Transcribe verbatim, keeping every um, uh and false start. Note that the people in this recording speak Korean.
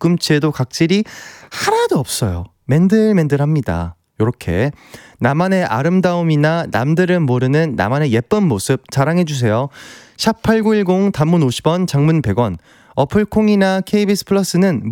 뒤꿈치에도 각질이 하나도 없어요. 맨들맨들합니다. 요렇게 나만의 아름다움이나 남들은 모르는 나만의 예쁜 모습 자랑해주세요. 샵팔구일공 단문 오십 원, 장문 백 원, 어플 콩이나 케이비에스 플러스는